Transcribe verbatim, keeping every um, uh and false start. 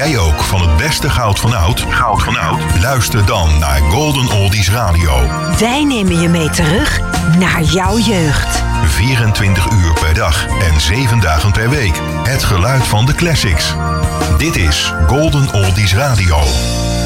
jij ook van het beste goud van oud? Goud van oud? Luister dan naar Golden Oldies Radio. Wij nemen je mee terug naar jouw jeugd. vierentwintig uur per dag en zeven dagen per week. Het geluid van de classics. Dit is Golden Oldies Radio.